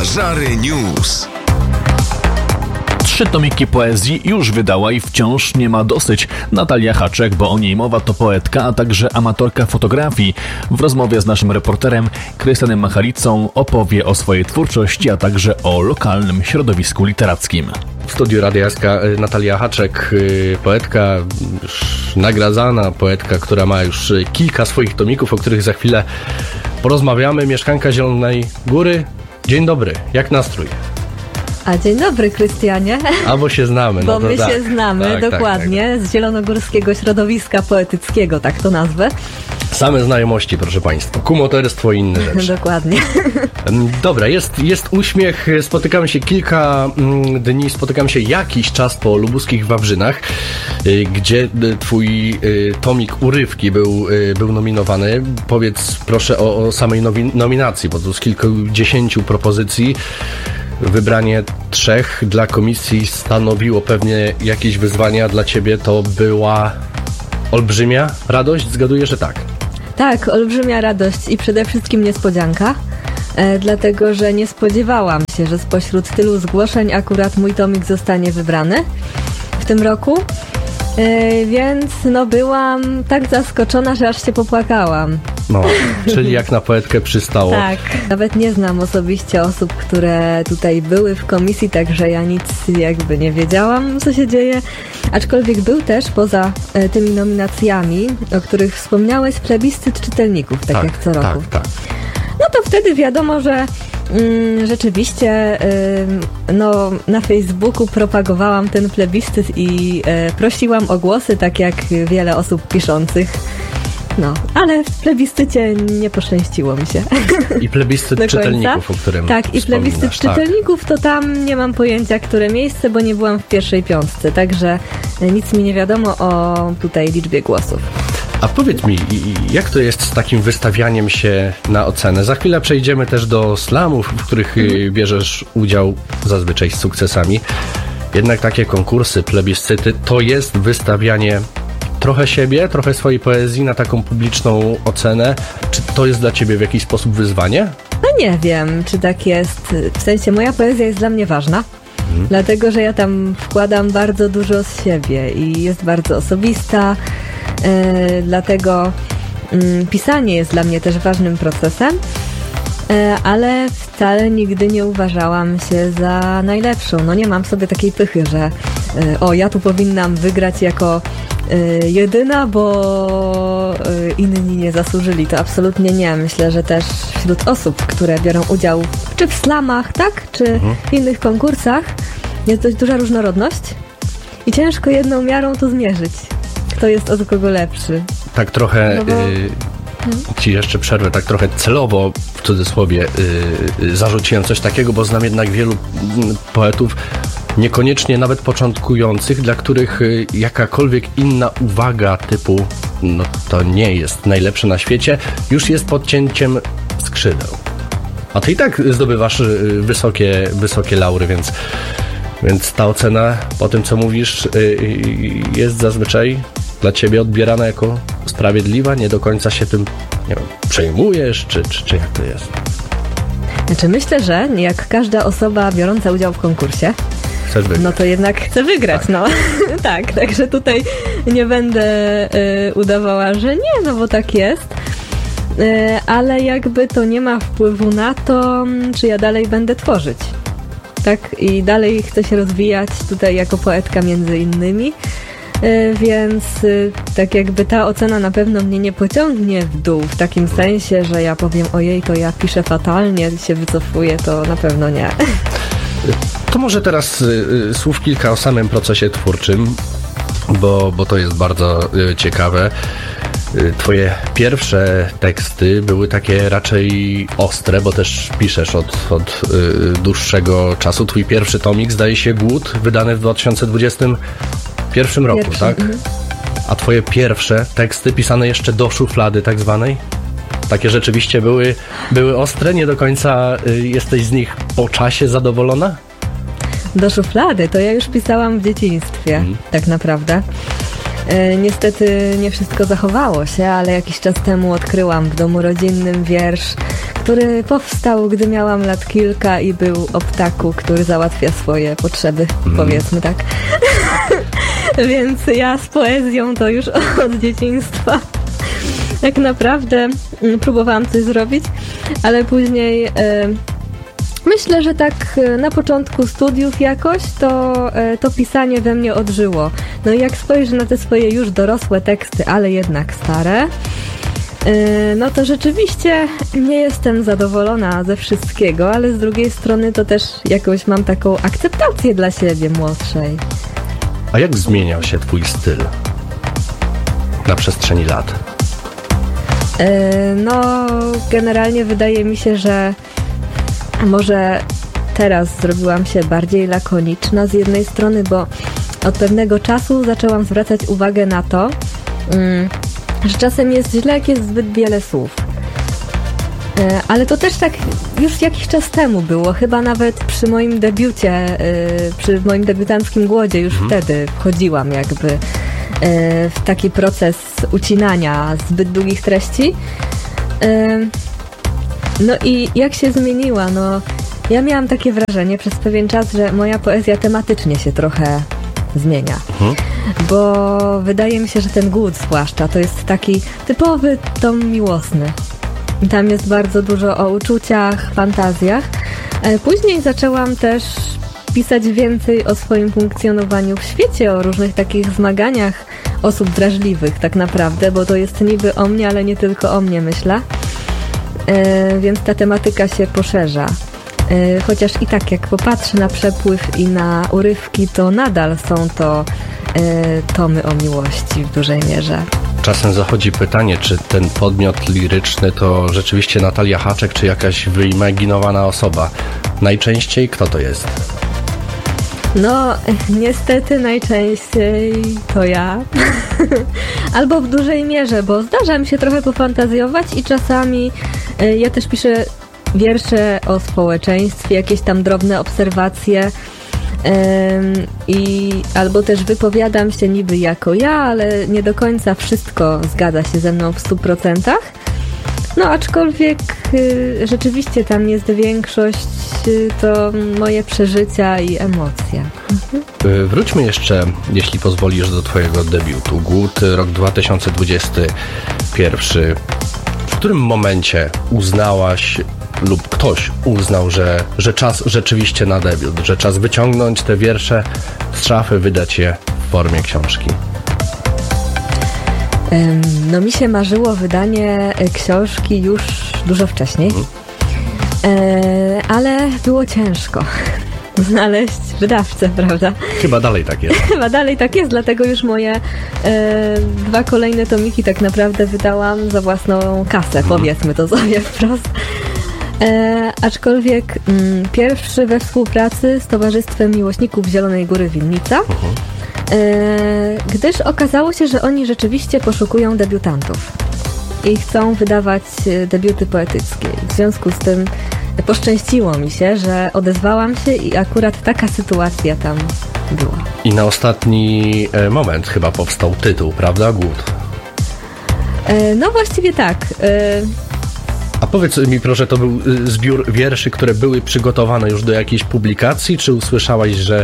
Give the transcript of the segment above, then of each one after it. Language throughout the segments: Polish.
Żary News. 3 tomiki poezji już wydała i wciąż nie ma dosyć. Natalia Haczek, bo o niej mowa, to poetka, a także amatorka fotografii. W rozmowie z naszym reporterem Krystianem Machalicą opowie o swojej twórczości, a także o lokalnym środowisku literackim. W studiu Radia SK Natalia Haczek, poetka, już nagradzana poetka, która ma już kilka swoich tomików, o których za chwilę porozmawiamy. Mieszkanka Zielonej Góry. Dzień dobry, jak nastrój? A dzień dobry, Krystianie. Albo się znamy. Bo my się znamy, dokładnie, z zielonogórskiego środowiska poetyckiego, tak to nazwę. Same znajomości, proszę Państwa. Kumoterstwo i inne rzeczy. Dokładnie. Dobra, jest uśmiech. Spotykamy się kilka dni, spotykamy się jakiś czas po lubuskich Wawrzynach, gdzie twój tomik Urywki był nominowany. Powiedz proszę o samej nominacji, bo to z kilkudziesięciu propozycji wybranie 3 dla komisji stanowiło pewnie jakieś wyzwania. Dla ciebie to była olbrzymia radość? Zgaduję, że tak. Tak, olbrzymia radość i przede wszystkim niespodzianka, dlatego że nie spodziewałam się, że spośród tylu zgłoszeń akurat mój tomik zostanie wybrany w tym roku, więc byłam tak zaskoczona, że aż się popłakałam. No, czyli jak na poetkę przystało. Tak, nawet nie znam osobiście osób, które tutaj były w komisji, także ja nic jakby nie wiedziałam, co się dzieje. Aczkolwiek był też poza tymi nominacjami, o których wspomniałeś, plebiscyt czytelników, tak jak co roku. Tak. No to wtedy wiadomo, że rzeczywiście na Facebooku propagowałam ten plebiscyt i prosiłam o głosy, tak jak wiele osób piszących. No, ale w plebiscycie nie poszczęściło mi się. I plebiscyt czytelników, o którym tak, i plebiscyt czytelników, to tam nie mam pojęcia, które miejsce, bo nie byłam w pierwszej 5, także nic mi nie wiadomo o tutaj liczbie głosów. A powiedz mi, jak to jest z takim wystawianiem się na ocenę? Za chwilę przejdziemy też do slamów, w których bierzesz udział zazwyczaj z sukcesami. Jednak takie konkursy, plebiscyty, to jest wystawianie trochę siebie, trochę swojej poezji na taką publiczną ocenę. Czy to jest dla ciebie w jakiś sposób wyzwanie? No nie wiem, czy tak jest. W sensie moja poezja jest dla mnie ważna, dlatego że ja tam wkładam bardzo dużo z siebie i jest bardzo osobista, dlatego pisanie jest dla mnie też ważnym procesem, ale wcale nigdy nie uważałam się za najlepszą. No nie mam sobie takiej pychy, że ja tu powinnam wygrać jako jedyna, bo inni nie zasłużyli. To absolutnie nie. Myślę, że też wśród osób, które biorą udział czy w slamach, tak, czy w innych konkursach, jest dość duża różnorodność i ciężko jedną miarą to zmierzyć. Kto jest od kogo lepszy. Tak trochę ci jeszcze przerwę, tak trochę celowo w cudzysłowie zarzuciłem coś takiego, bo znam jednak wielu poetów, niekoniecznie nawet początkujących, dla których jakakolwiek inna uwaga typu to nie jest najlepsze na świecie, już jest podcięciem skrzydeł. A ty i tak zdobywasz wysokie laury, więc ta ocena po tym, co mówisz, jest zazwyczaj dla ciebie odbierana jako sprawiedliwa, nie do końca się tym, nie wiem, przejmujesz, czy jak to jest? Znaczy myślę, że jak każda osoba biorąca udział w konkursie, no to jednak chcę wygrać, tak, także tutaj nie będę udawała, że nie, bo tak jest, ale jakby to nie ma wpływu na to, czy ja dalej będę tworzyć, tak, i dalej chcę się rozwijać tutaj jako poetka między innymi, więc tak jakby ta ocena na pewno mnie nie pociągnie w dół, w takim sensie, że ja powiem, ojej, to ja piszę fatalnie, się wycofuję, to na pewno nie. To może teraz słów kilka o samym procesie twórczym, bo to jest bardzo ciekawe. Twoje pierwsze teksty były takie raczej ostre, bo też piszesz od dłuższego czasu. Twój pierwszy tomik, zdaje się, Głód, wydany w 2021 roku, tak? A twoje pierwsze teksty pisane jeszcze do szuflady tak zwanej? Takie rzeczywiście były ostre? Nie do końca jesteś z nich po czasie zadowolona? Do szuflady to ja już pisałam w dzieciństwie, tak naprawdę. Niestety nie wszystko zachowało się, ale jakiś czas temu odkryłam w domu rodzinnym wiersz, który powstał, gdy miałam lat kilka i był o ptaku, który załatwia swoje potrzeby, powiedzmy tak. Więc ja z poezją to już od dzieciństwa tak naprawdę próbowałam coś zrobić, ale później myślę, że tak na początku studiów jakoś to pisanie we mnie odżyło. No i jak spojrzę na te swoje już dorosłe teksty, ale jednak stare, no to rzeczywiście nie jestem zadowolona ze wszystkiego, ale z drugiej strony to też jakoś mam taką akceptację dla siebie młodszej. A jak zmieniał się twój styl na przestrzeni lat? No, generalnie wydaje mi się, że może teraz zrobiłam się bardziej lakoniczna z jednej strony, bo od pewnego czasu zaczęłam zwracać uwagę na to, że czasem jest źle, jak jest zbyt wiele słów. Ale to też tak już jakiś czas temu było, chyba nawet przy moim debiucie, przy moim debiutanckim Głodzie już wtedy wchodziłam jakby w taki proces ucinania zbyt długich treści. No i jak się zmieniła, no ja miałam takie wrażenie przez pewien czas, że moja poezja tematycznie się trochę zmienia. Bo wydaje mi się, że ten Głód zwłaszcza to jest taki typowy tom miłosny. Tam jest bardzo dużo o uczuciach, fantazjach. Później zaczęłam też pisać więcej o swoim funkcjonowaniu w świecie, o różnych takich zmaganiach osób wrażliwych tak naprawdę, bo to jest niby o mnie, ale nie tylko o mnie, myślę. Więc ta tematyka się poszerza. Chociaż i tak jak popatrzę na przepływ i na urywki, to nadal są to tomy o miłości w dużej mierze. Czasem zachodzi pytanie, czy ten podmiot liryczny to rzeczywiście Natalia Haczek, czy jakaś wyimaginowana osoba. Najczęściej kto to jest? No, niestety najczęściej to ja. Albo w dużej mierze, bo zdarza mi się trochę pofantazjować i czasami ja też piszę wiersze o społeczeństwie, jakieś tam drobne obserwacje i albo też wypowiadam się niby jako ja, ale nie do końca wszystko zgadza się ze mną w 100%. No aczkolwiek rzeczywiście tam jest większość to moje przeżycia i emocje. Wróćmy jeszcze, jeśli pozwolisz, do twojego debiutu. Głód, rok 2021. W którym momencie uznałaś lub ktoś uznał, że czas rzeczywiście na debiut, że czas wyciągnąć te wiersze z szafy, wydać je w formie książki? No mi się marzyło wydanie książki już dużo wcześniej, ale było ciężko znaleźć wydawcę, prawda? Chyba dalej tak jest. Chyba dalej tak jest, dlatego już moje 2 kolejne tomiki tak naprawdę wydałam za własną kasę, powiedzmy to sobie wprost. Aczkolwiek pierwszy we współpracy z Towarzystwem Miłośników Zielonej Góry Winnica, gdyż okazało się, że oni rzeczywiście poszukują debiutantów i chcą wydawać debiuty poetyckie. W związku z tym poszczęściło mi się, że odezwałam się i akurat taka sytuacja tam była. I na ostatni moment chyba powstał tytuł, prawda? Głód. No właściwie tak. A powiedz mi proszę, to był zbiór wierszy, które były przygotowane już do jakiejś publikacji, czy usłyszałaś, że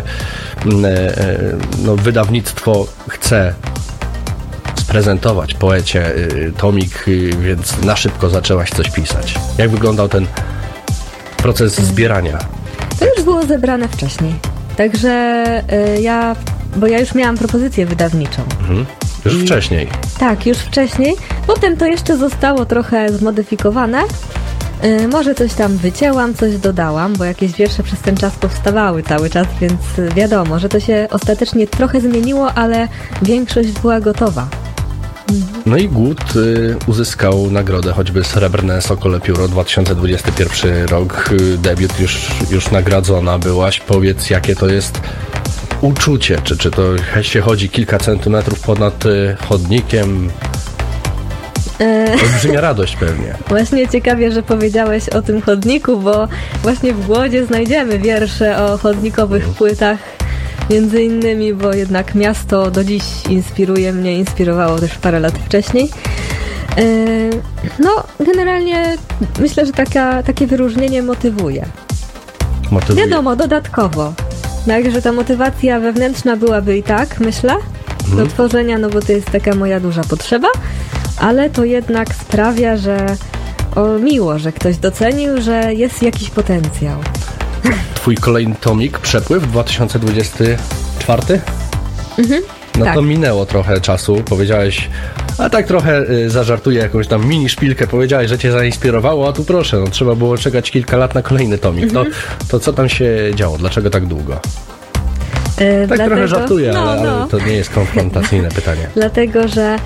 wydawnictwo chce sprezentować poecie tomik, więc na szybko zaczęłaś coś pisać? Jak wyglądał ten proces zbierania? To już było zebrane wcześniej. Także ja już miałam propozycję wydawniczą. Już wcześniej? Tak, już wcześniej. Potem to jeszcze zostało trochę zmodyfikowane. Może coś tam wycięłam, coś dodałam, bo jakieś wiersze przez ten czas powstawały cały czas, więc wiadomo, że to się ostatecznie trochę zmieniło, ale większość była gotowa. No i Głód uzyskał nagrodę, choćby Srebrne Sokole Pióro, 2021 rok, debiut, już nagradzona byłaś. Powiedz, jakie to jest uczucie, czy to się chodzi kilka centymetrów ponad chodnikiem? Olbrzymia radość pewnie. Właśnie ciekawie, że powiedziałeś o tym chodniku, bo właśnie w Głodzie znajdziemy wiersze o chodnikowych płytach między innymi, bo jednak miasto do dziś inspirowało też parę lat wcześniej. No, generalnie myślę, że takie wyróżnienie motywuje. Wiadomo, dodatkowo. Także ta motywacja wewnętrzna byłaby i tak, myślę, do tworzenia, no bo to jest taka moja duża potrzeba, ale to jednak sprawia, że miło, że ktoś docenił, że jest jakiś potencjał. Twój kolejny tomik, Przepływ, 2024? No tak. To minęło trochę czasu, powiedziałeś, a tak trochę zażartuję, jakąś tam mini szpilkę, powiedziałeś, że cię zainspirowało, a tu proszę, no trzeba było czekać kilka lat na kolejny tomik. To co tam się działo? Dlaczego tak długo? Tak trochę żartuję, ale to nie jest konfrontacyjne pytanie. Dlatego, że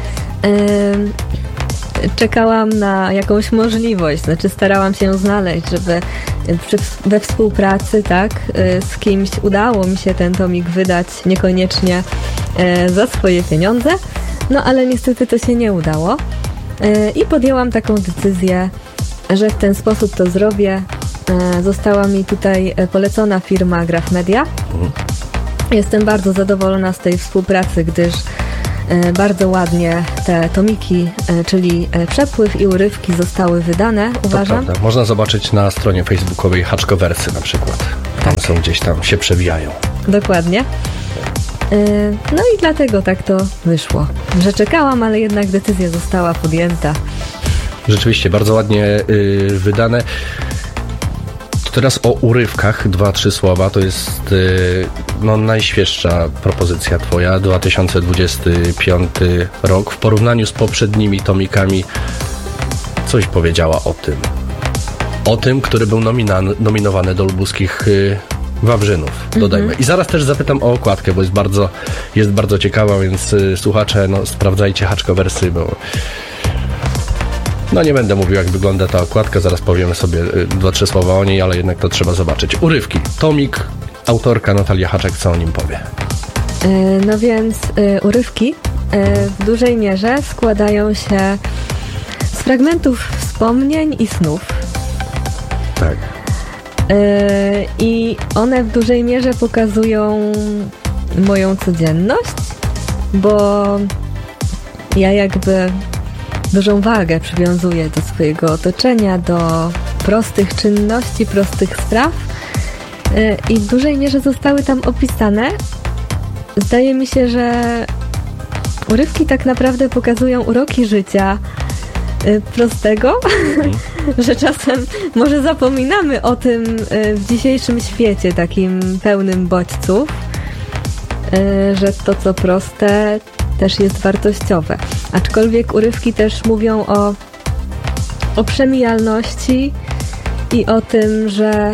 czekałam na jakąś możliwość, znaczy starałam się ją znaleźć, żeby we współpracy, tak, z kimś udało mi się ten tomik wydać, niekoniecznie za swoje pieniądze, no ale niestety to się nie udało i podjęłam taką decyzję, że w ten sposób to zrobię. Została mi tutaj polecona firma Graph Media. Jestem bardzo zadowolona z tej współpracy, gdyż bardzo ładnie te tomiki, czyli Przepływ i urywki zostały wydane, uważam. To można zobaczyć na stronie facebookowej Haczkowersy na przykład. Tam są gdzieś tam, się przewijają. Dokładnie. No i dlatego tak to wyszło, że czekałam, ale jednak decyzja została podjęta. Rzeczywiście, bardzo ładnie wydane. To teraz o urywkach, 2-3 słowa, to jest najświeższa propozycja twoja, 2025 rok. W porównaniu z poprzednimi tomikami coś powiedziała o tym, który był nominowany do lubuskich Wawrzynów, dodajmy. I zaraz też zapytam o okładkę, bo jest bardzo ciekawa, więc słuchacze, sprawdzajcie Haczkowersy, bo nie będę mówił, jak wygląda ta okładka, zaraz powiemy sobie 2-3 słowa o niej, ale jednak to trzeba zobaczyć. Urywki, tomik, autorka Natalia Haczek, co o nim powie? No więc urywki w dużej mierze składają się z fragmentów wspomnień i snów. Tak. I one w dużej mierze pokazują moją codzienność, bo ja jakby dużą wagę przywiązuję do swojego otoczenia, do prostych czynności, prostych spraw i w dużej mierze zostały tam opisane. Zdaje mi się, że urywki tak naprawdę pokazują uroki życia prostego, że czasem może zapominamy o tym w dzisiejszym świecie takim pełnym bodźców, że to co proste też jest wartościowe. Aczkolwiek urywki też mówią o przemijalności i o tym, że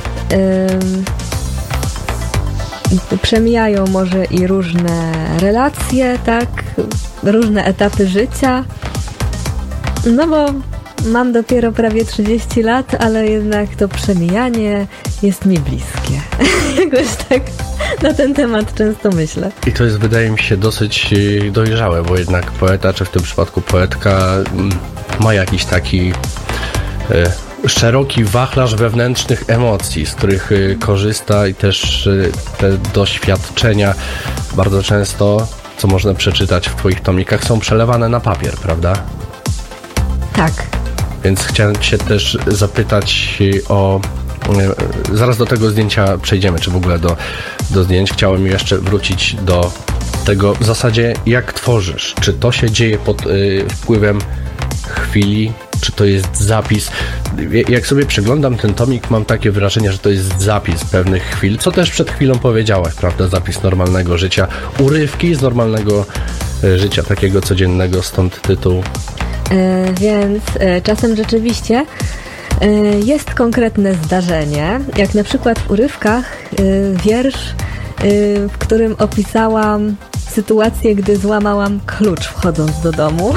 przemijają może i różne relacje, tak, różne etapy życia. No bo mam dopiero prawie 30 lat, ale jednak to przemijanie jest mi bliskie. Jakoś tak na ten temat często myślę. I to jest, wydaje mi się, dosyć dojrzałe, bo jednak poeta, czy w tym przypadku poetka, ma jakiś taki szeroki wachlarz wewnętrznych emocji, z których korzysta i też te doświadczenia bardzo często, co można przeczytać w twoich tomikach, są przelewane na papier, prawda? Tak. Więc chciałem się też zapytać zaraz do tego zdjęcia przejdziemy, czy w ogóle do zdjęć. Chciałem jeszcze wrócić do tego w zasadzie, jak tworzysz. Czy to się dzieje pod wpływem chwili, czy to jest zapis? Jak sobie przeglądam ten tomik, mam takie wrażenie, że to jest zapis pewnych chwil, co też przed chwilą powiedziałaś, prawda? Zapis normalnego życia, urywki z normalnego życia, takiego codziennego, stąd tytuł. Więc czasem rzeczywiście jest konkretne zdarzenie, jak na przykład w urywkach wiersz, w którym opisałam sytuację, gdy złamałam klucz wchodząc do domu.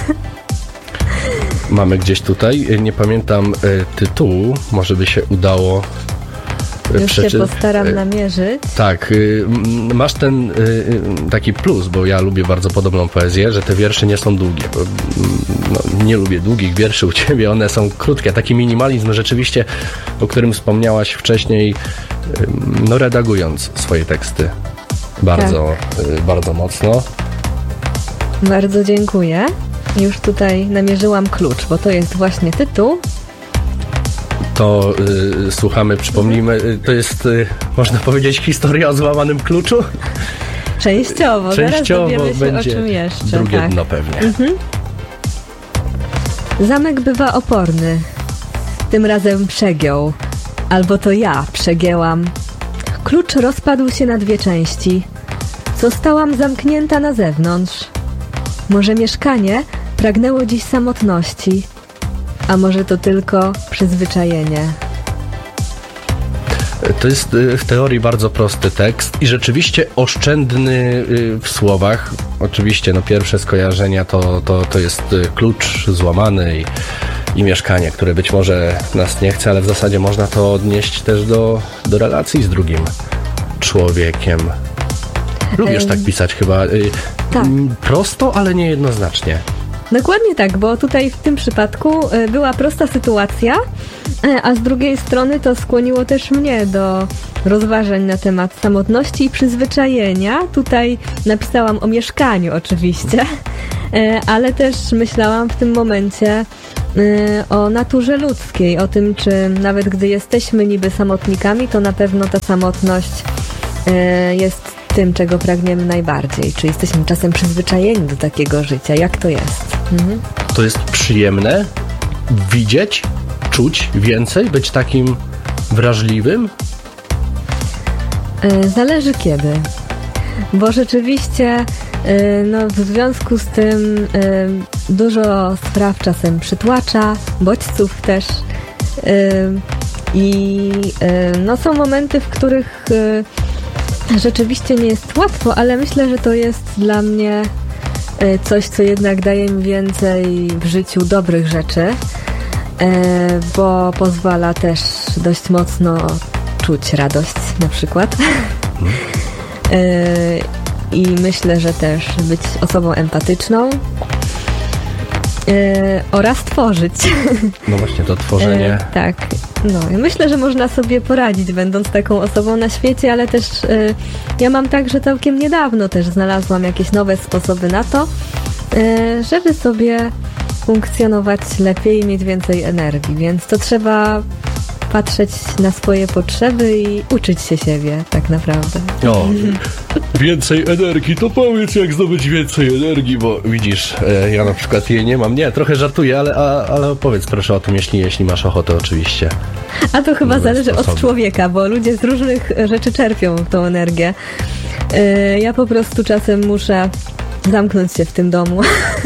Mamy gdzieś tutaj, nie pamiętam tytułu, może by się udało już się postaram namierzyć. Tak, masz ten taki plus, bo ja lubię bardzo podobną poezję, że te wiersze nie są długie. Bo, nie lubię długich wierszy u ciebie, one są krótkie. Taki minimalizm rzeczywiście, o którym wspomniałaś wcześniej, redagując swoje teksty. bardzo mocno. Bardzo dziękuję. Już tutaj namierzyłam klucz, bo to jest właśnie tytuł. To słuchamy, przypomnijmy, to jest, można powiedzieć, historia o złamanym kluczu? Częściowo zaraz dowiemy się, będzie o czym jeszcze. Drugie dno pewnie. Zamek bywa oporny. Tym razem przegiął. Albo to ja przegięłam. Klucz rozpadł się na 2 części. Zostałam zamknięta na zewnątrz. Może mieszkanie pragnęło dziś samotności, a może to tylko przyzwyczajenie. To jest w teorii bardzo prosty tekst i rzeczywiście oszczędny w słowach. Oczywiście pierwsze skojarzenia to jest klucz złamany i mieszkanie, które być może nas nie chce, ale w zasadzie można to odnieść też do relacji z drugim człowiekiem. Lubisz tak pisać chyba. Tak. Prosto, ale niejednoznacznie. Dokładnie tak, bo tutaj w tym przypadku była prosta sytuacja, a z drugiej strony to skłoniło też mnie do rozważań na temat samotności i przyzwyczajenia. Tutaj napisałam o mieszkaniu oczywiście, ale też myślałam w tym momencie o naturze ludzkiej, o tym, czy nawet gdy jesteśmy niby samotnikami, to na pewno ta samotność jest tym, czego pragniemy najbardziej. Czy jesteśmy czasem przyzwyczajeni do takiego życia? Jak to jest? To jest przyjemne widzieć, czuć więcej, być takim wrażliwym? Zależy kiedy. Bo rzeczywiście w związku z tym dużo spraw czasem przytłacza, bodźców też i są momenty, w których rzeczywiście nie jest łatwo, ale myślę, że to jest dla mnie coś, co jednak daje mi więcej w życiu dobrych rzeczy, bo pozwala też dość mocno czuć radość na przykład. I myślę, że też być osobą empatyczną oraz tworzyć. No właśnie, to tworzenie. Tak. Ja myślę, że można sobie poradzić, będąc taką osobą na świecie, ale też ja mam tak, że całkiem niedawno też znalazłam jakieś nowe sposoby na to, żeby sobie funkcjonować lepiej i mieć więcej energii, więc to trzeba patrzeć na swoje potrzeby i uczyć się siebie tak naprawdę. Więcej energii, to powiedz, jak zdobyć więcej energii, bo widzisz, ja na przykład jej nie mam. Nie, trochę żartuję, ale opowiedz proszę o tym, jeśli masz ochotę oczywiście. A to chyba zależy od człowieka, bo ludzie z różnych rzeczy czerpią tą energię. Ja po prostu czasem muszę zamknąć się w tym domu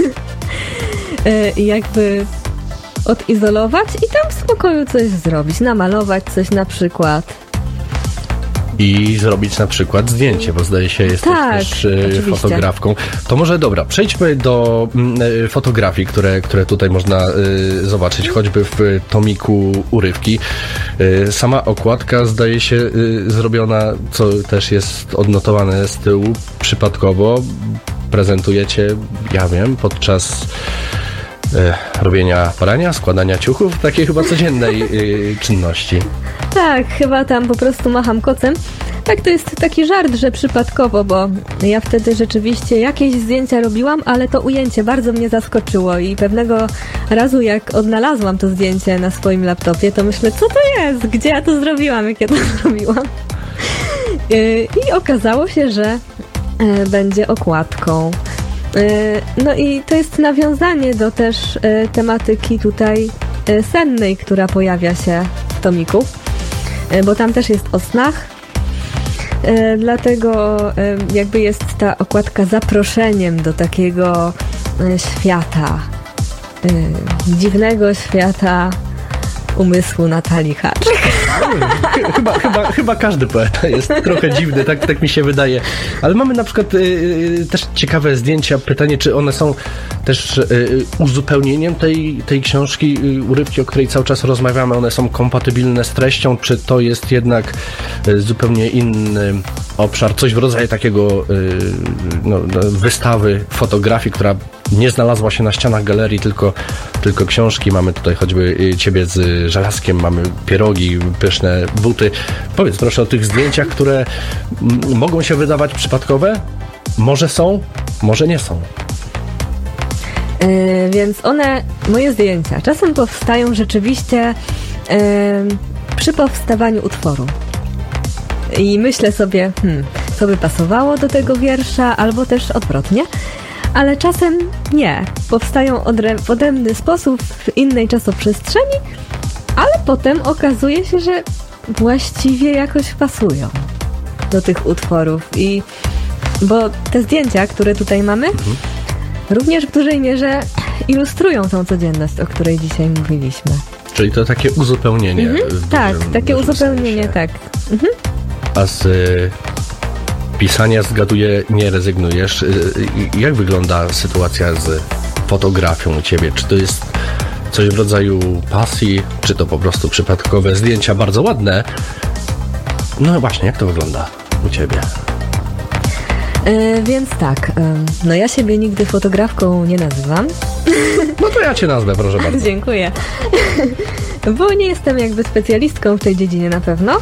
i jakby odizolować i tam w spokoju coś zrobić, namalować coś na przykład. I zrobić na przykład zdjęcie, bo zdaje się jesteś też fotografką. To może dobra, przejdźmy do fotografii, które tutaj można zobaczyć, choćby w tomiku Urywki. Sama okładka zdaje się zrobiona, co też jest odnotowane z tyłu, przypadkowo. Prezentujecie, ja wiem, podczas robienia prania, składania ciuchów, takiej chyba codziennej czynności. Tak, chyba tam po prostu macham kocem. Tak, to jest taki żart, że przypadkowo, bo ja wtedy rzeczywiście jakieś zdjęcia robiłam, ale to ujęcie bardzo mnie zaskoczyło i pewnego razu jak odnalazłam to zdjęcie na swoim laptopie, to myślę, co to jest? Gdzie ja to zrobiłam? Jak ja to zrobiłam? I okazało się, że będzie okładką. No i to jest nawiązanie do też tematyki tutaj sennej, która pojawia się w tomiku, bo tam też jest o snach, dlatego jakby jest ta okładka zaproszeniem do takiego świata, dziwnego świata umysłu Natalii Haczek. Chyba każdy poeta jest trochę dziwny, tak mi się wydaje. Ale mamy na przykład też ciekawe zdjęcia. Pytanie, czy one są też uzupełnieniem tej książki Urywki, o której cały czas rozmawiamy. One są kompatybilne z treścią, czy to jest jednak zupełnie inny obszar, coś w rodzaju takiego wystawy fotografii, która nie znalazła się na ścianach galerii, tylko książki. Mamy tutaj choćby ciebie z żelazkiem, mamy pierogi, pyszne buty. Powiedz proszę o tych zdjęciach, które mogą się wydawać przypadkowe. Może są, może nie są. Więc moje zdjęcia, czasem powstają rzeczywiście przy powstawaniu utworu. I myślę sobie, co by pasowało do tego wiersza, albo też odwrotnie. Ale czasem nie. Powstają w odrębny sposób, w innej czasoprzestrzeni, ale potem okazuje się, że właściwie jakoś pasują do tych utworów. Bo te zdjęcia, które tutaj mamy, również w dużej mierze ilustrują tą codzienność, o której dzisiaj mówiliśmy. Czyli to takie uzupełnienie. Tak, takie uzupełnienie, tak. A z pisania, zgaduję, nie rezygnujesz. Jak wygląda sytuacja z fotografią u ciebie? Czy to jest coś w rodzaju pasji, czy to po prostu przypadkowe zdjęcia bardzo ładne? No właśnie, jak to wygląda u ciebie? Więc tak, no ja siebie nigdy fotografką nie nazywam. No to ja cię nazwę, proszę bardzo. Dziękuję. Bo nie jestem jakby specjalistką w tej dziedzinie na pewno.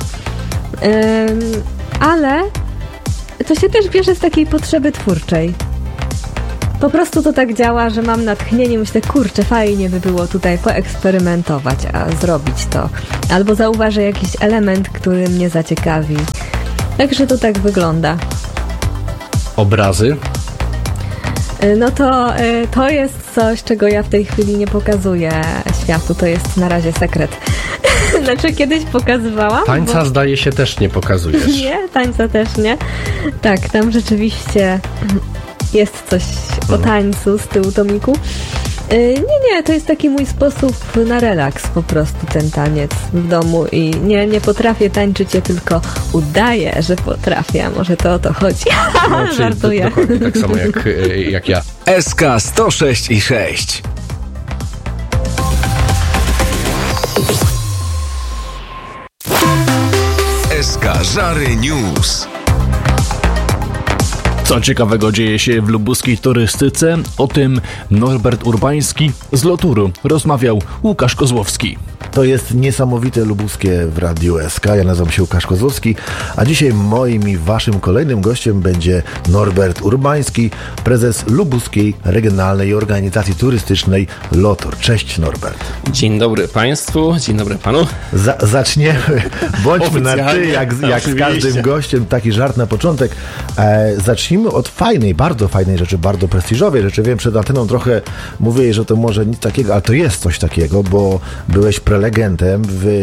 Ale to się też bierze z takiej potrzeby twórczej. Po prostu to tak działa, że mam natchnienie, myślę, kurczę, fajnie by było tutaj poeksperymentować, a zrobić to. Albo zauważę jakiś element, który mnie zaciekawi. Także to tak wygląda. Obrazy? No to jest coś, czego ja w tej chwili nie pokazuję światu. To jest na razie sekret. Znaczy kiedyś pokazywałam. Tańca zdaje się też nie pokazujesz. Nie, tańca też nie. Tak, tam rzeczywiście jest coś o tańcu z tyłu tomiku. Nie, to jest taki mój sposób na relaks po prostu, ten taniec w domu i nie potrafię tańczyć, ja tylko udaję, że potrafię, a może to o to chodzi. No, żartuję. Dokładnie tak samo jak ja. SK 106,6. SK Żary News. Co ciekawego dzieje się w lubuskiej turystyce? O tym Norbert Urbański z Loturu rozmawiał Łukasz Kozłowski. To jest niesamowite lubuskie w Radiu SK. Ja nazywam się Łukasz Kozłowski, a dzisiaj moim i waszym kolejnym gościem będzie Norbert Urbański, prezes lubuskiej regionalnej organizacji turystycznej Lotor. Cześć Norbert. Dzień dobry Państwu, dzień dobry Panu. Zaczniemy, bądźmy na ty, jak z każdym gościem, taki żart na początek. Zacznijmy od fajnej, bardzo fajnej rzeczy, bardzo prestiżowej rzeczy. Wiem, przed anteną trochę mówię, że to może nic takiego, ale to jest coś takiego, bo byłeś prelegentem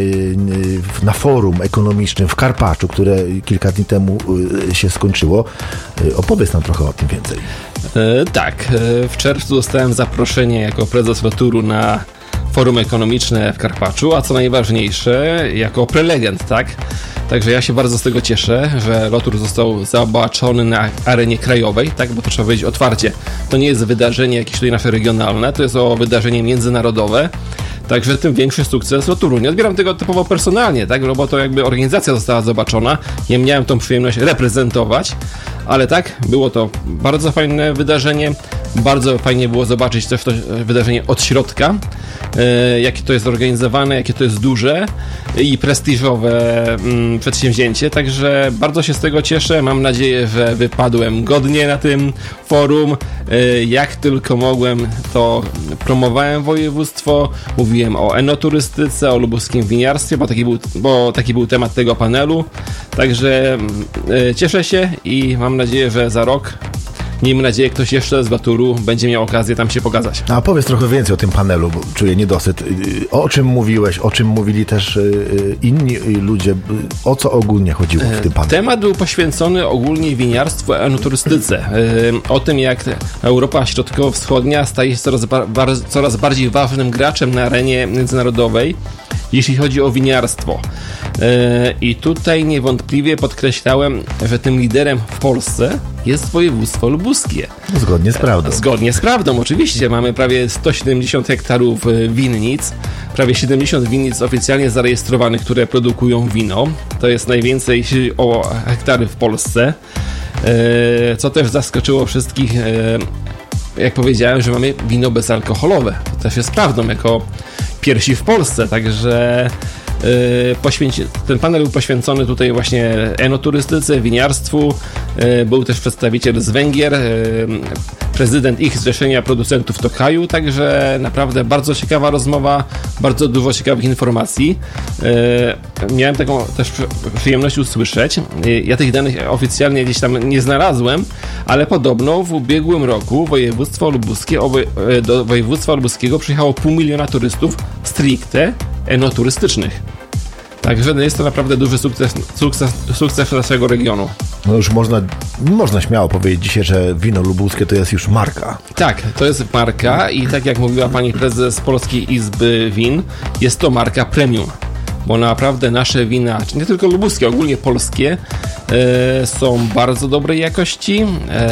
na forum ekonomicznym w Karpaczu, które kilka dni temu się skończyło. Opowiedz nam trochę o tym więcej. Tak, w czerwcu dostałem zaproszenie jako prezes Loturu na forum ekonomiczne w Karpaczu, a co najważniejsze, jako prelegent, tak? Także ja się bardzo z tego cieszę, że Lotur został zobaczony na arenie krajowej, tak? Bo to trzeba powiedzieć otwarcie. To nie jest wydarzenie jakieś tutaj nasze regionalne, to jest wydarzenie międzynarodowe. Także tym większy sukces Loturu. Nie odbieram tego typowo personalnie, tak? Bo to jakby organizacja została zobaczona. Ja miałem tą przyjemność reprezentować, ale tak, było to bardzo fajne wydarzenie. Bardzo fajnie było zobaczyć też to wydarzenie od środka, jakie to jest organizowane, jakie to jest duże i prestiżowe przedsięwzięcie, także bardzo się z tego cieszę. Mam nadzieję, że wypadłem godnie na tym forum. Jak tylko mogłem, to promowałem województwo, mówiłem o enoturystyce, o lubuskim winiarstwie, bo taki był temat tego panelu, także cieszę się i mam nadzieję, że za rok, miejmy nadzieję, ktoś jeszcze z Loturu będzie miał okazję tam się pokazać. A powiedz trochę więcej o tym panelu, bo czuję niedosyt. O czym mówiłeś, o czym mówili też inni ludzie, o co ogólnie chodziło w tym panelu? Temat był poświęcony ogólnie winiarstwu, enoturystyce. O tym, jak Europa Środkowo-Wschodnia staje się coraz bardziej ważnym graczem na arenie międzynarodowej, jeśli chodzi o winiarstwo. I tutaj niewątpliwie podkreślałem, że tym liderem w Polsce jest województwo lubuskie. Zgodnie z prawdą. Zgodnie z prawdą, oczywiście. Mamy prawie 170 hektarów winnic, prawie 70 winnic oficjalnie zarejestrowanych, które produkują wino. To jest najwięcej o hektary w Polsce, co też zaskoczyło wszystkich jak powiedziałem, że mamy wino bezalkoholowe. To też jest prawdą, jako pierwsi w Polsce, także ten panel był poświęcony tutaj właśnie enoturystyce, winiarstwu. Był też przedstawiciel z Węgier, prezydent ich Zrzeszenia Producentów Tokaju, także naprawdę bardzo ciekawa rozmowa, bardzo dużo ciekawych informacji. Miałem taką też przyjemność usłyszeć. Ja tych danych oficjalnie gdzieś tam nie znalazłem, ale podobno w ubiegłym roku do województwa lubuskiego przyjechało 500 000 turystów stricte enoturystycznych. Także jest to naprawdę duży sukces naszego regionu. No już można śmiało powiedzieć dzisiaj, że wino lubuskie to jest już marka. Tak, to jest marka i tak jak mówiła pani prezes Polskiej Izby Win, jest to marka premium. Bo naprawdę nasze wina, nie tylko lubuskie, ogólnie polskie, są bardzo dobrej jakości.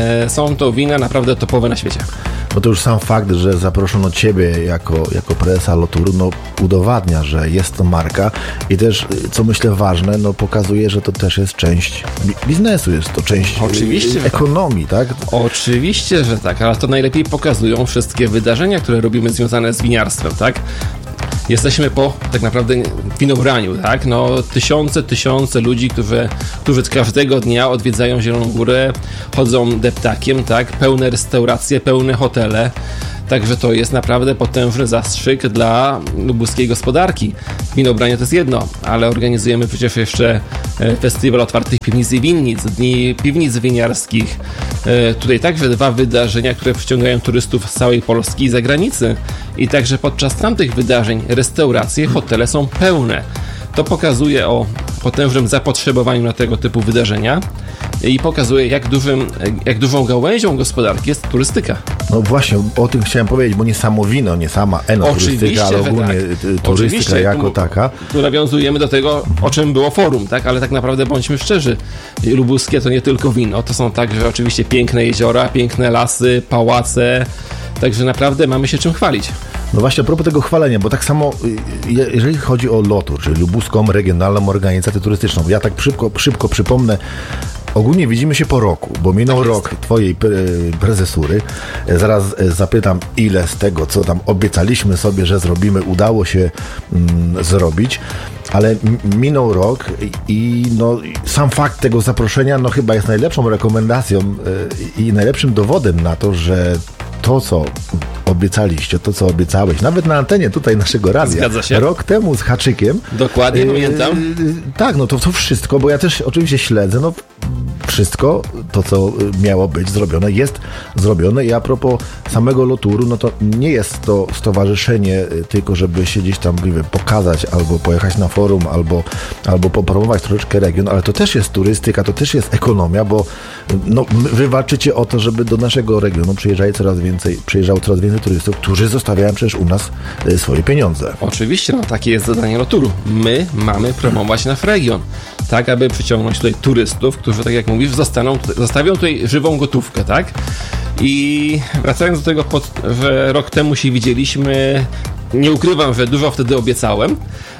Są to wina naprawdę topowe na świecie. No to już sam fakt, że zaproszono Ciebie jako prezesa Loturu, no udowadnia, że jest to marka i też, co myślę ważne, no pokazuje, że to też jest część biznesu, jest to część ekonomii, tak? Oczywiście, że tak, ale to najlepiej pokazują wszystkie wydarzenia, które robimy związane z winiarstwem, tak? Jesteśmy po tak naprawdę winobraniu, tak? No tysiące ludzi, którzy każdego dnia odwiedzają Zieloną Górę, chodzą deptakiem, tak? Pełne restauracje, pełne hotele. Także to jest naprawdę potężny zastrzyk dla lubuskiej gospodarki. Winobranie to jest jedno, ale organizujemy przecież jeszcze Festiwal Otwartych Piwnic i Winnic, Dni Piwnic Winiarskich. Tutaj także 2 wydarzenia, które przyciągają turystów z całej Polski i zagranicy. I także podczas tamtych wydarzeń restauracje, hotele są pełne. To pokazuje o potężnym zapotrzebowaniu na tego typu wydarzenia i pokazuje, jak dużą gałęzią gospodarki jest turystyka. No właśnie, o tym chciałem powiedzieć, bo nie samo wino, nie sama enoturystyka, ale ogólnie tak. Turystyka jako taka. Tu nawiązujemy do tego, o czym było forum, tak? Ale tak naprawdę bądźmy szczerzy, lubuskie to nie tylko wino, to są także oczywiście piękne jeziora, piękne lasy, pałace, także naprawdę mamy się czym chwalić. No właśnie, a propos tego chwalenia, bo tak samo, jeżeli chodzi o LOTUR, czyli Lubuską Regionalną Organizację Turystyczną, ja tak szybko przypomnę, ogólnie widzimy się po roku, bo minął rok twojej prezesury. Zaraz zapytam, ile z tego, co tam obiecaliśmy sobie, że zrobimy, udało się zrobić, ale minął rok i no, sam fakt tego zaproszenia no chyba jest najlepszą rekomendacją i najlepszym dowodem na to, że to, co obiecaliście, to, co obiecałeś, nawet na antenie tutaj naszego radia, rok temu z haczykiem. Dokładnie, pamiętam. Tak, no to wszystko, bo ja też oczywiście śledzę, no wszystko to, co miało być zrobione, jest zrobione i a propos samego Loturu, no to nie jest to stowarzyszenie tylko, żeby się gdzieś tam, nie wiem, pokazać, albo pojechać na forum, albo popromować troszeczkę region, ale to też jest turystyka, to też jest ekonomia, bo no, wy walczycie o to, żeby do naszego regionu przyjeżdżało coraz więcej turystów, którzy zostawiają przecież u nas swoje pieniądze. Oczywiście, no takie jest zadanie Loturu. My mamy promować nasz region, tak aby przyciągnąć tutaj turystów, którzy, tak jak mówisz, zostawią tutaj żywą gotówkę, tak? I wracając do tego, że rok temu się widzieliśmy, nie ukrywam, że dużo wtedy obiecałem,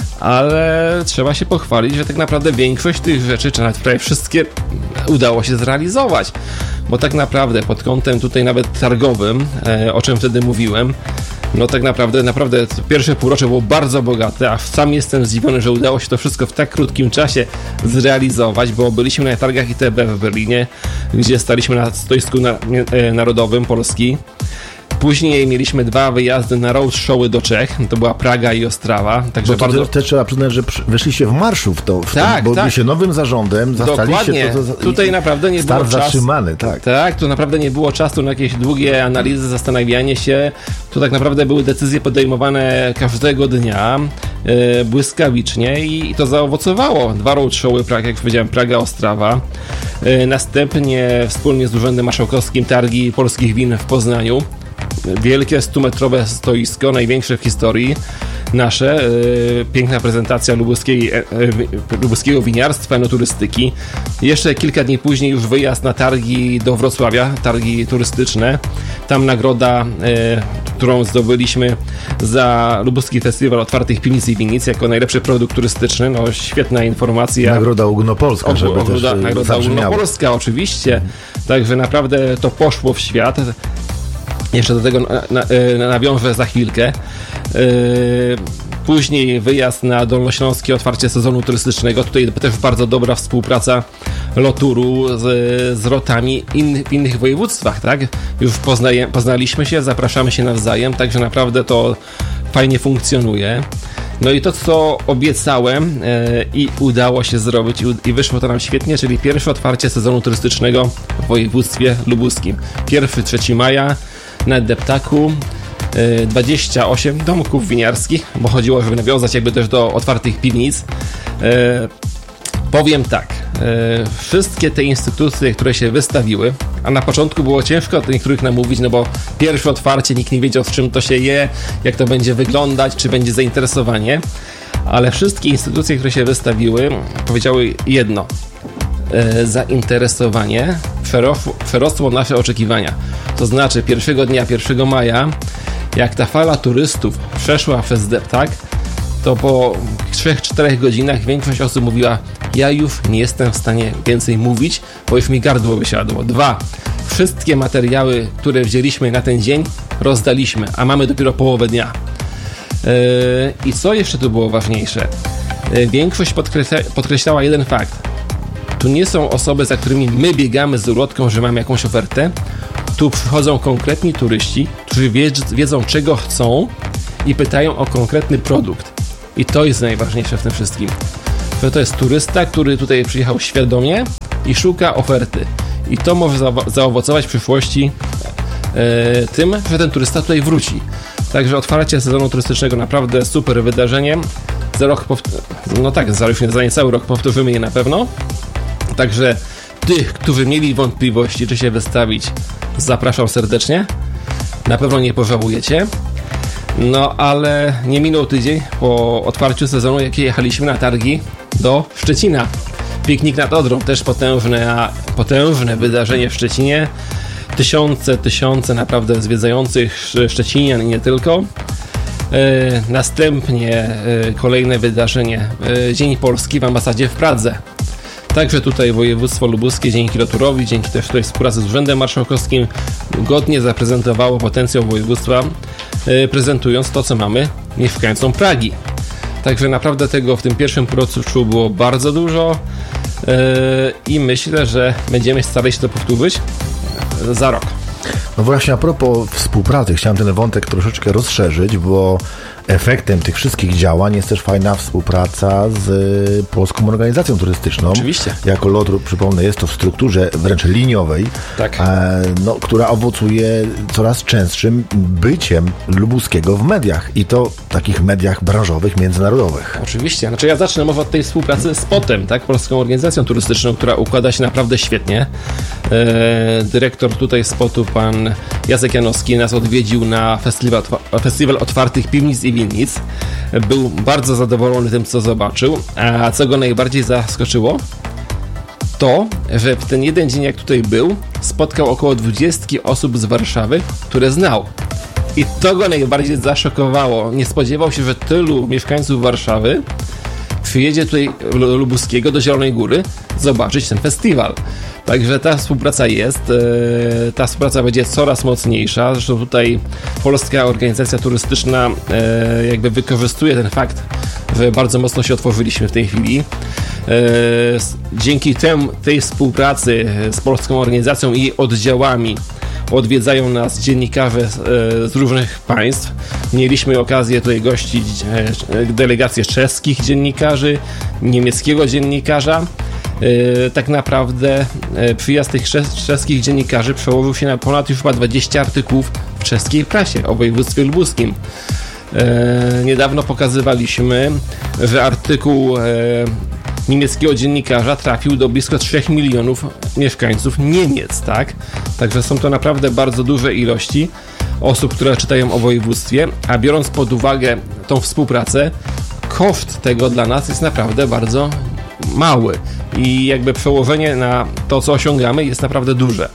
ale trzeba się pochwalić, że tak naprawdę większość tych rzeczy, czy nawet prawie wszystkie, udało się zrealizować, bo tak naprawdę pod kątem tutaj nawet targowym, o czym wtedy mówiłem, no tak naprawdę pierwsze półrocze było bardzo bogate, a sam jestem zdziwiony, że udało się to wszystko w tak krótkim czasie zrealizować, bo byliśmy na targach ITB w Berlinie, gdzie staliśmy na stoisku narodowym Polski. Później mieliśmy 2 wyjazdy na roadshowy do Czech, to była Praga i Ostrawa. Także bardzo... Też trzeba przyznać, że wyszliście w marszu bo byliście nowym zarządem, zastaliście to tutaj naprawdę nie było czasu. zatrzymany, tak. Tak, tu naprawdę nie było czasu na jakieś długie analizy, zastanawianie się. Tu tak naprawdę były decyzje podejmowane każdego dnia, błyskawicznie i to zaowocowało. 2 roadshowy, jak już powiedziałem, Praga, Ostrawa. Następnie wspólnie z Urzędem Marszałkowskim targi polskich win w Poznaniu. Wielkie 100-metrowe stoisko, największe w historii nasze, piękna prezentacja lubuskiego winiarstwa, enoturystyki. Jeszcze kilka dni później już wyjazd na targi do Wrocławia, targi turystyczne. Tam nagroda, którą zdobyliśmy za Lubuski Festiwal Otwartych Piwnic i Winnic jako najlepszy produkt turystyczny. No, świetna informacja. Nagroda Ogólnopolska, żeby też Nagroda Ogólnopolska, oczywiście. Także naprawdę to poszło w świat. Jeszcze do tego nawiążę za chwilkę. Później wyjazd na Dolnośląskie, otwarcie sezonu turystycznego. Tutaj też bardzo dobra współpraca Loturu z rotami w innych województwach, tak? Już poznaliśmy się, zapraszamy się nawzajem, także naprawdę to fajnie funkcjonuje. No i to, co obiecałem i udało się zrobić i wyszło to nam świetnie, czyli pierwsze otwarcie sezonu turystycznego w województwie lubuskim. 1-3 maja na Deptaku 28 domków winiarskich, bo chodziło, żeby nawiązać jakby też do otwartych piwnic. Powiem tak, wszystkie te instytucje, które się wystawiły, a na początku było ciężko od niektórych namówić, no bo pierwsze otwarcie, nikt nie wiedział, z czym to się je, jak to będzie wyglądać, czy będzie zainteresowanie, ale wszystkie instytucje, które się wystawiły, powiedziały jedno: zainteresowanie przerosło nasze oczekiwania. To znaczy pierwszego dnia, 1 maja, jak ta fala turystów przeszła przez Deptak, to po 3-4 godzinach większość osób mówiła: ja już nie jestem w stanie więcej mówić, bo już mi gardło wysiadło. 2. Wszystkie materiały, które wzięliśmy na ten dzień, rozdaliśmy, a mamy dopiero połowę dnia. I co jeszcze tu było ważniejsze? Większość podkreślała jeden fakt. Tu nie są osoby, za którymi my biegamy z ulotką, że mamy jakąś ofertę. Tu przychodzą konkretni turyści, którzy wiedzą, czego chcą i pytają o konkretny produkt. I to jest najważniejsze w tym wszystkim. Że to jest turysta, który tutaj przyjechał świadomie i szuka oferty. I to może zaowocować w przyszłości tym, że ten turysta tutaj wróci. Także otwarcie sezonu turystycznego naprawdę super wydarzeniem. Za rok, za niecały rok powtórzymy je na pewno. Także tych, którzy mieli wątpliwości, czy się wystawić, zapraszam serdecznie. Na pewno nie pożałujecie. No ale nie minął tydzień po otwarciu sezonu, jak jechaliśmy na targi do Szczecina. Piknik nad Odrą, też potężne wydarzenie w Szczecinie. Tysiące naprawdę zwiedzających Szczecinian i nie tylko. Następnie kolejne wydarzenie, Dzień Polski w ambasadzie w Pradze. Także tutaj województwo lubuskie dzięki Loturowi, dzięki też tutaj współpracy z Urzędem Marszałkowskim godnie zaprezentowało potencjał województwa, prezentując to, co mamy mieszkańcom Pragi. Także naprawdę tego w tym pierwszym półroczu było bardzo dużo i myślę, że będziemy starali się to powtórzyć za rok. No właśnie, a propos współpracy, chciałem ten wątek troszeczkę rozszerzyć, bo efektem tych wszystkich działań jest też fajna współpraca z Polską Organizacją Turystyczną. Oczywiście. Jako LOTR, przypomnę, jest to w strukturze wręcz liniowej, tak. Która owocuje coraz częstszym byciem lubuskiego w mediach i to takich mediach branżowych, międzynarodowych. Oczywiście. Znaczy ja zacznę może od tej współpracy z POT-em, tak? Polską Organizacją Turystyczną, która układa się naprawdę świetnie. Dyrektor tutaj z POT-u, pan Jacek Janowski, nas odwiedził na festiwal otwartych piwnic i winnic. Był bardzo zadowolony tym, co zobaczył, a co go najbardziej zaskoczyło, to, że w ten jeden dzień, jak tutaj był, spotkał około 20 osób z Warszawy, które znał. I to go najbardziej zaszokowało. Nie spodziewał się, że tylu mieszkańców Warszawy przyjedzie tutaj do Lubuskiego, do Zielonej Góry, zobaczyć ten festiwal. Także ta współpraca jest, ta współpraca będzie coraz mocniejsza. Zresztą tutaj Polska Organizacja Turystyczna jakby wykorzystuje ten fakt, że bardzo mocno się otworzyliśmy w tej chwili. Dzięki tej współpracy z Polską Organizacją i jej oddziałami odwiedzają nas dziennikarze z różnych państw. Mieliśmy okazję tutaj gościć delegację czeskich dziennikarzy, niemieckiego dziennikarza. Tak naprawdę przyjazd tych czeskich dziennikarzy przełożył się na ponad już chyba 20 artykułów w czeskiej prasie o województwie lubuskim. Niedawno pokazywaliśmy, że artykuł niemieckiego dziennikarza trafił do blisko 3 milionów mieszkańców Niemiec, tak? Także są to naprawdę bardzo duże ilości osób, które czytają o województwie, a biorąc pod uwagę tą współpracę, koszt tego dla nas jest naprawdę bardzo mały i jakby przełożenie na to, co osiągamy, jest naprawdę duże.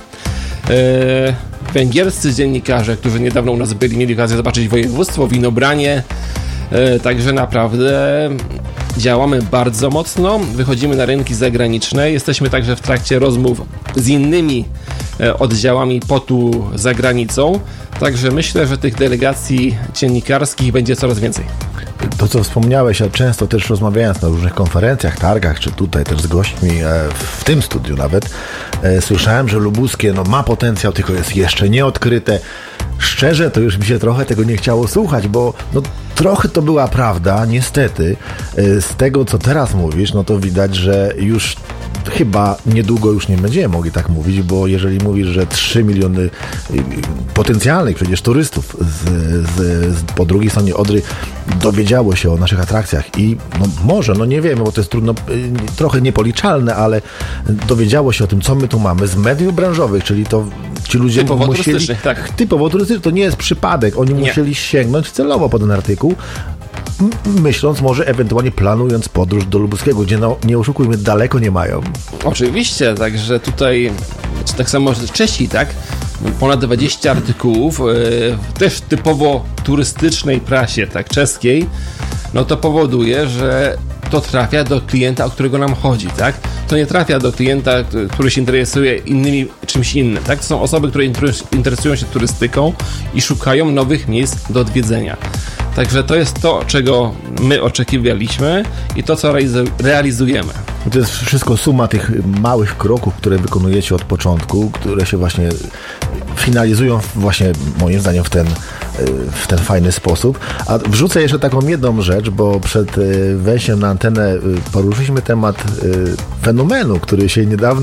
Węgierscy dziennikarze, którzy niedawno u nas byli, mieli okazję zobaczyć województwo, winobranie, także naprawdę działamy bardzo mocno, wychodzimy na rynki zagraniczne, jesteśmy także w trakcie rozmów z innymi oddziałami POT-u za granicą. Także myślę, że tych delegacji dziennikarskich będzie coraz więcej. To, co wspomniałeś, a często też rozmawiając na różnych konferencjach, targach, czy tutaj też z gośćmi, w tym studiu nawet, słyszałem, że lubuskie ma potencjał, tylko jest jeszcze nieodkryte. Szczerze, to już mi się trochę tego nie chciało słuchać, bo trochę to była prawda, niestety. Z tego, co teraz mówisz, to widać, że już chyba niedługo już nie będziemy mogli tak mówić, bo jeżeli mówisz, że 3 miliony potencjalnych przecież turystów po drugiej stronie Odry dowiedziało się o naszych atrakcjach i może, nie wiemy, bo to jest trudno, trochę niepoliczalne, ale dowiedziało się o tym, co my tu mamy z mediów branżowych, czyli to ci ludzie musieli... Tak. Typowo turystycznych, to nie jest przypadek, oni musieli sięgnąć celowo po ten artykuł, myśląc, może ewentualnie planując podróż do Lubuskiego, gdzie nie oszukujmy, daleko nie mają. Oczywiście, także tutaj tak samo Czesi, tak? Ponad 20 artykułów, też w typowo turystycznej prasie, tak, czeskiej, to powoduje, że to trafia do klienta, o którego nam chodzi, tak? To nie trafia do klienta, który się interesuje czymś innym, tak? To są osoby, które interesują się turystyką i szukają nowych miejsc do odwiedzenia. Także to jest to, czego my oczekiwaliśmy i to, co realizujemy. To jest wszystko suma tych małych kroków, które wykonujecie od początku, które się właśnie finalizują właśnie moim zdaniem w ten fajny sposób. A wrzucę jeszcze taką jedną rzecz, bo przed wejściem na antenę poruszyliśmy temat fenomenu, który się niedawno